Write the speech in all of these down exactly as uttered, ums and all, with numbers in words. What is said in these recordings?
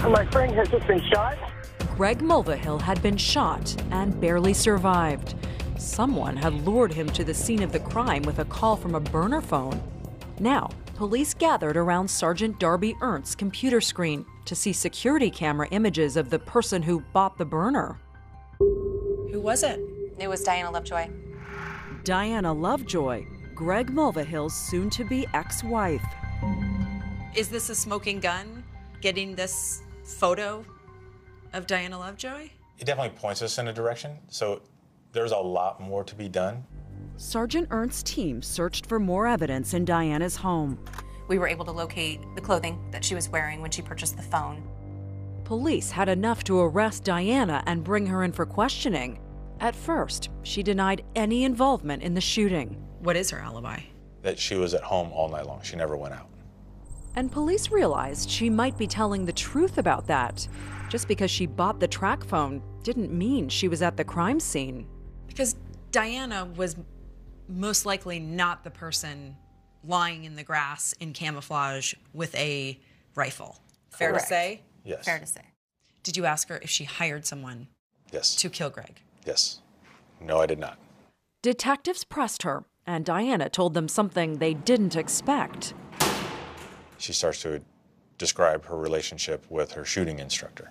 My friend has just been shot. Greg Mulvihill had been shot and barely survived. Someone had lured him to the scene of the crime with a call from a burner phone. Now, police gathered around Sergeant Darby Ernst's computer screen to see security camera images of the person who bought the burner. Who was it? It was Diana Lovejoy. Diana Lovejoy, Greg Mulvihill's soon-to-be ex-wife. Is this a smoking gun, getting this photo of Diana Lovejoy? It definitely points us in a direction, so there's a lot more to be done. Sergeant Ernst's team searched for more evidence in Diana's home. We were able to locate the clothing that she was wearing when she purchased the phone. Police had enough to arrest Diana and bring her in for questioning. At first, she denied any involvement in the shooting. What is her alibi? That she was at home all night long. She never went out. And police realized she might be telling the truth about that. Just because she bought the track phone didn't mean she was at the crime scene. Because Diana was most likely not the person lying in the grass in camouflage with a rifle. Fair Correct. to say? Yes. Fair to say. Did you ask her if she hired someone Yes. to kill Greg? Yes. No, I did not. Detectives pressed her, and Diana told them something they didn't expect. She starts to describe her relationship with her shooting instructor.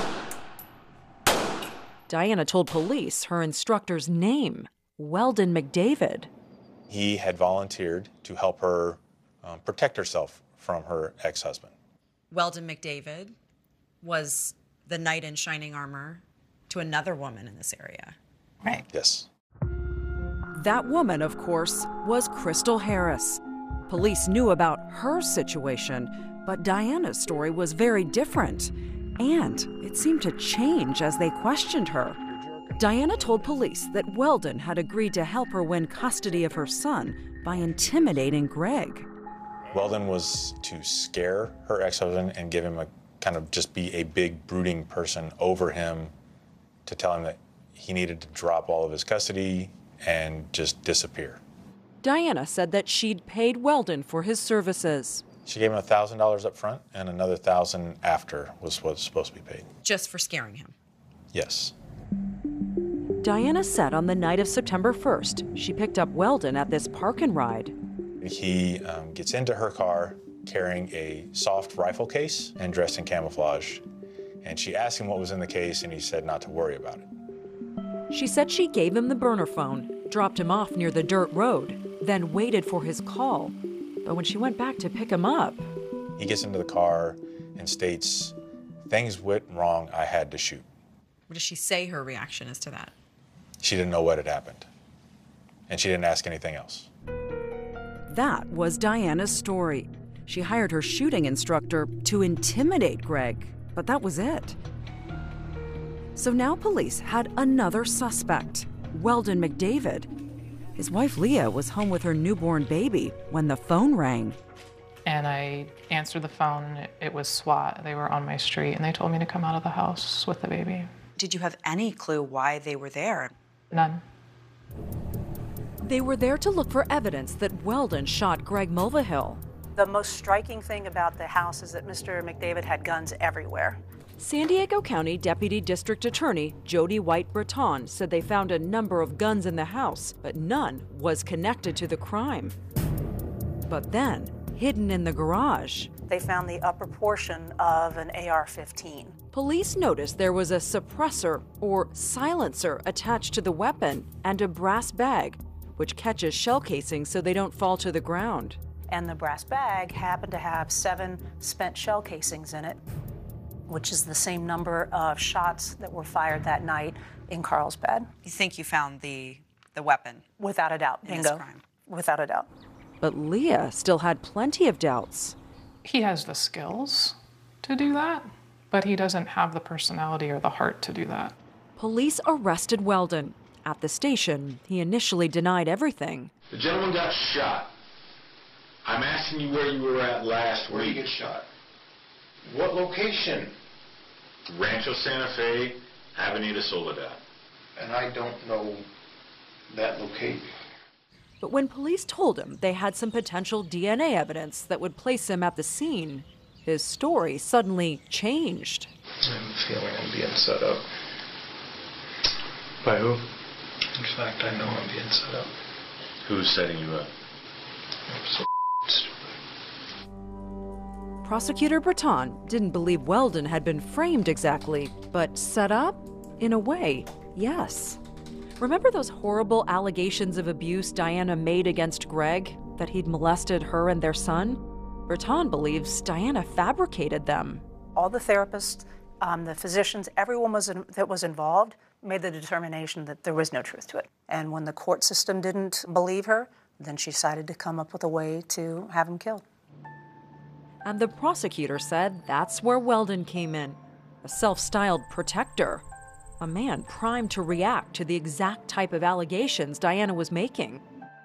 Diana told police her instructor's name, Weldon McDavid. He had volunteered to help her um, protect herself from her ex-husband. Weldon McDavid was the knight in shining armor to another woman in this area. Right. Yes. That woman, of course, was Crystal Harris. Police knew about her situation, but Diana's story was very different. And it seemed to change as they questioned her. Diana told police that Weldon had agreed to help her win custody of her son by intimidating Greg. Weldon was to scare her ex-husband and give him a kind of just be a big brooding person over him, to tell him that he needed to drop all of his custody and just disappear. Diana said that she'd paid Weldon for his services. She gave him one thousand dollars up front and another one thousand dollars after was what was supposed to be paid. Just for scaring him. Yes. Diana said on the night of September first, she picked up Weldon at this park and ride. He um, gets into her car carrying a soft rifle case and dressed in camouflage. And she asked him what was in the case, and he said not to worry about it. She said she gave him the burner phone, dropped him off near the dirt road, then waited for his call. But when she went back to pick him up, he gets into the car and states, "Things went wrong, I had to shoot." What does she say her reaction is to that? She didn't know what had happened, and she didn't ask anything else. that was Diana's story. She hired her shooting instructor to intimidate Greg, but that was it. So now police had another suspect, Weldon McDavid. His wife Leah was home with her newborn baby when the phone rang. And I answered the phone. It was SWAT. They were on my street, and they told me to come out of the house with the baby. Did you have any clue why they were there? None. They were there to look for evidence that Weldon shot Greg Mulvihill. The most striking thing about the house is that Mister McDavid had guns everywhere. San Diego County Deputy District Attorney Jody White Breton said they found a number of guns in the house, but none was connected to the crime. But then, hidden in the garage, They found the upper portion of an A R fifteen. police noticed there was a suppressor or silencer attached to the weapon and a brass bag, which catches shell casings so they don't fall to the ground. And the brass bag happened to have seven spent shell casings in it, which is the same number of shots that were fired that night in Carlsbad. You think you found the the weapon? Without a doubt. In Bingo. this crime. Without a doubt. But Leah still had plenty of doubts. He has the skills to do that, but he doesn't have the personality or the heart to do that. Police arrested Weldon. At the station, he initially denied everything. The gentleman got shot. I'm asking you where you were at last week. Where did you get shot? What location? Rancho Santa Fe, Avenida Soledad. And I don't know that location. But when police told him they had some potential D N A evidence that would place him at the scene, his story suddenly changed. I'm feeling I'm being set up. By who? In fact, I know I'm being set up. Who's setting you up? I'm so stupid. Prosecutor Breton didn't believe Weldon had been framed exactly, but set up? In a way, yes. Remember those horrible allegations of abuse Diana made against Greg, that he'd molested her and their son? Breton believes Diana fabricated them. All the therapists, um, the physicians, everyone was in, that was involved made the determination that there was no truth to it. And when the court system didn't believe her, then she decided to come up with a way to have him killed. And the prosecutor said that's where Weldon came in, a self-styled protector, a man primed to react to the exact type of allegations Diana was making.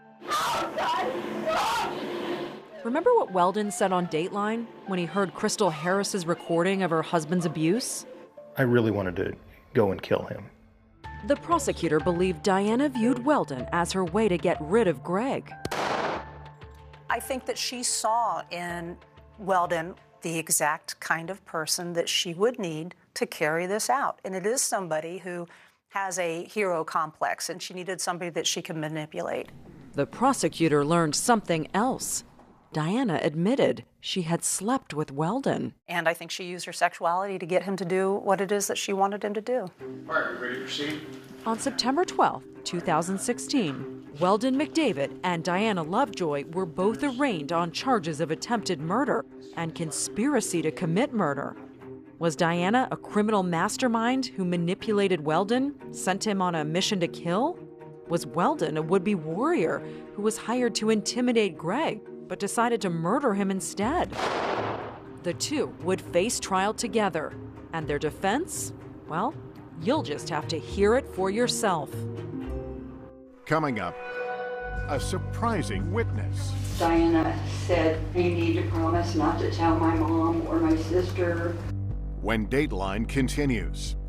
Remember what Weldon said on Dateline when he heard Crystal Harris's recording of her husband's abuse? I really wanted to go and kill him. The prosecutor believed Diana viewed Weldon as her way to get rid of Greg. I think that she saw in Weldon the exact kind of person that she would need to carry this out. And it is somebody who has a hero complex, and she needed somebody that she could manipulate. The prosecutor learned something else. Diana admitted she had slept with Weldon. And I think she used her sexuality to get him to do what it is that she wanted him to do. All right, ready to proceed? On September twelfth, two thousand sixteen, Weldon McDavid and Diana Lovejoy were both arraigned on charges of attempted murder and conspiracy to commit murder. Was Diana a criminal mastermind who manipulated Weldon, sent him on a mission to kill? Was Weldon a would-be warrior who was hired to intimidate Greg, but decided to murder him instead? The two would face trial together, and their defense? Well, you'll just have to hear it for yourself. Coming up, a surprising witness. Diana said, you need to promise not to tell my mom or my sister. When Dateline continues.